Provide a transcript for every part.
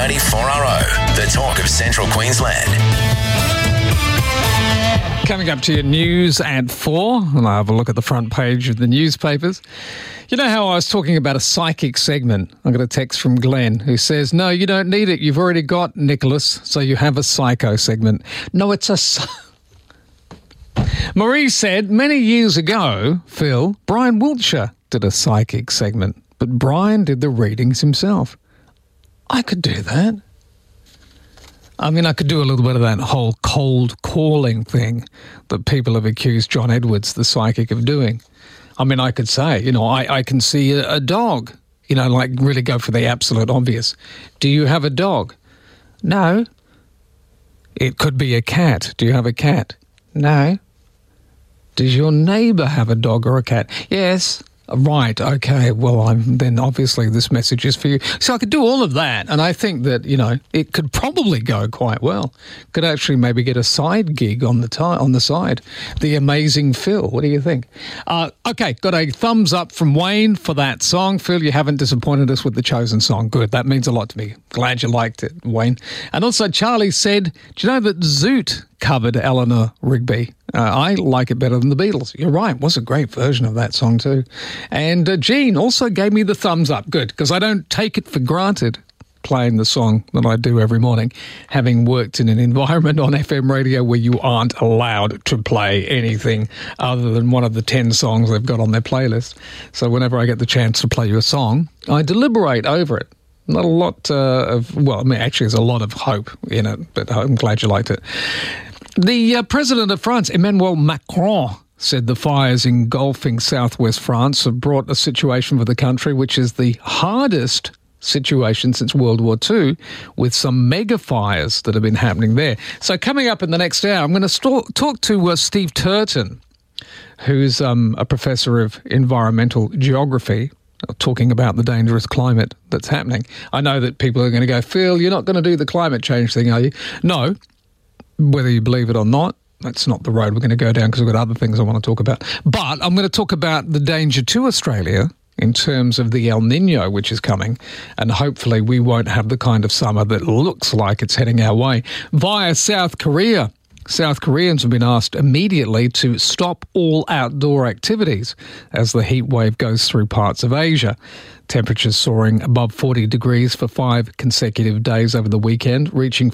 K94RO, the talk of Central Queensland. Coming up to your news at 4, and I'll have a look at the front page of the newspapers. You know how I was talking about a psychic segment? I got a text from Glenn who says, no, you don't need it. You've already got Nicholas, so you have a psycho segment. No, it's a... Marie said, many years ago, Phil, Brian Wiltshire did a psychic segment, but Brian did the readings himself. I could do that. I mean, I could do a little bit of that whole cold calling thing that people have accused John Edwards, the psychic, of doing. I mean, I could say, you know, I can see a dog, you know, like really go for the absolute obvious. Do you have a dog? No. It could be a cat. Do you have a cat? No. Does your neighbour have a dog or a cat? Yes. Right, okay, well, then obviously this message is for you. So I could do all of that, and I think that, you know, it could probably go quite well. Could actually maybe get a side gig on the side. The Amazing Phil, what do you think? Okay, got a thumbs up from Wayne for that song. Phil, you haven't disappointed us with the chosen song. Good, that means a lot to me. Glad you liked it, Wayne. And also Charlie said, do you know that Zoot covered Eleanor Rigby? I like it better than the Beatles. You're right. It was a great version of that song too. And Jean also gave me the thumbs up. Good, because I don't take it for granted playing the song that I do every morning, having worked in an environment on FM radio where you aren't allowed to play anything other than one of the 10 songs they've got on their playlist. So whenever I get the chance to play you a song, I deliberate over it. Not a lot actually there's a lot of hope in it, but I'm glad you liked it. The President of France, Emmanuel Macron, said the fires engulfing southwest France have brought a situation for the country which is the hardest situation since World War II, with some mega fires that have been happening there. So coming up in the next hour, I'm going to talk to Steve Turton, who's a professor of environmental geography, talking about the dangerous climate that's happening. I know that people are going to go, Phil, you're not going to do the climate change thing, are you? No. Whether you believe it or not, that's not the road we're going to go down because we've got other things I want to talk about. But I'm going to talk about the danger to Australia in terms of the El Nino, which is coming, and hopefully we won't have the kind of summer that looks like it's heading our way. Via South Korea, South Koreans have been asked immediately to stop all outdoor activities as the heat wave goes through parts of Asia. Temperatures soaring above 40 degrees for 5 consecutive days over the weekend, reaching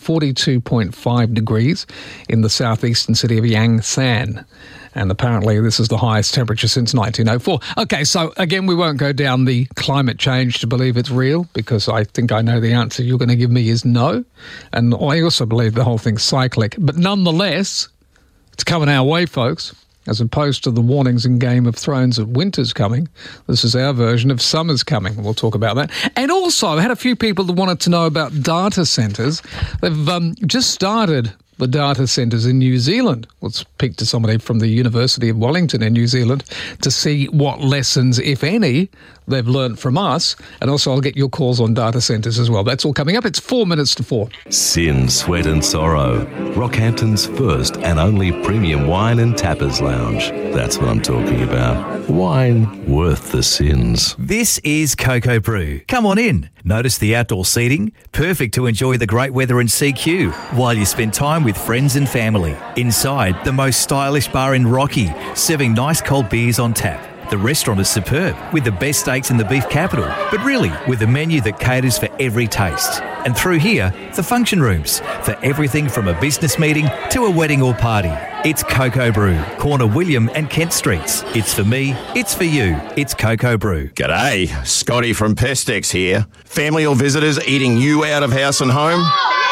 42.5 degrees in the southeastern city of Yangsan. And apparently this is the highest temperature since 1904. Okay, so again, we won't go down the climate change to believe it's real, because I think I know the answer you're going to give me is no. And I also believe the whole thing's cyclic. But nonetheless, it's coming our way, folks. As opposed to the warnings in Game of Thrones of winter's coming, this is our version of summer's coming. We'll talk about that. And also, I had a few people that wanted to know about data centres. They've just started the data centres in New Zealand. We'll speak to somebody from the University of Wellington in New Zealand to see what lessons, if any, they've learned from us. And also I'll get your calls on data centres as well. That's all coming up. It's 4 minutes to 4. Sin, Sweat and Sorrow. Rockhampton's first and only premium wine and tappers lounge. That's what I'm talking about. Wine worth the sins. This is Cocoa Brew. Come on in. Notice the outdoor seating, perfect to enjoy the great weather in CQ while you spend time with friends and family. Inside, the most stylish bar in Rocky, serving nice cold beers on tap. The restaurant is superb, with the best steaks in the beef capital, but really with a menu that caters for every taste. And through here, the function rooms, for everything from a business meeting to a wedding or party. It's Cocoa Brew, corner William and Kent Streets. It's for me, it's for you, it's Cocoa Brew. G'day, Scotty from Pestex here. Family or visitors eating you out of house and home?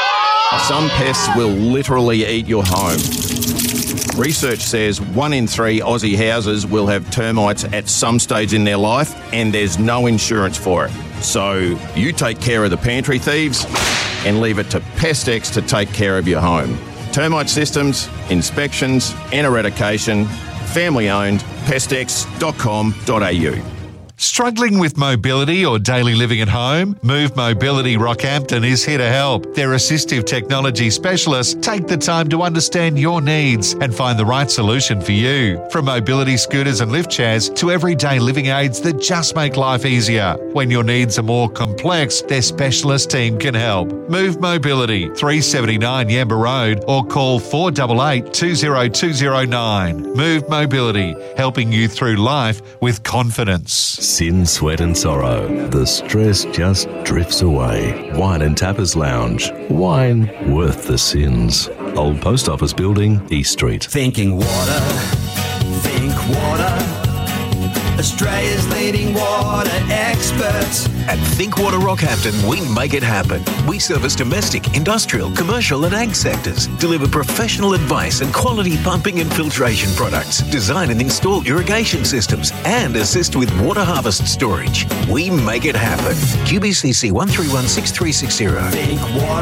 Some pests will literally eat your home. Research says 1 in 3 Aussie houses will have termites at some stage in their life, and there's no insurance for it. So you take care of the pantry thieves and leave it to Pestex to take care of your home. Termite systems, inspections and eradication. Family owned. Pestex.com.au. Struggling with mobility or daily living at home? Move Mobility Rockhampton is here to help. Their assistive technology specialists take the time to understand your needs and find the right solution for you. From mobility scooters and lift chairs to everyday living aids that just make life easier. When your needs are more complex, their specialist team can help. Move Mobility, 379 Yamba Road, or call 488 20209. Move Mobility, helping you through life with confidence. Sin, sweat and sorrow. The stress just drifts away. Wine and Tappers Lounge. Wine worth the sins. Old Post Office Building, East Street. Thinking water, think water. Australia's leading water experts. At Think Water Rockhampton, we make it happen. We service domestic, industrial, commercial and ag sectors, deliver professional advice and quality pumping and filtration products, design and install irrigation systems, and assist with water harvest storage. We make it happen. QBCC 1316360. Think water.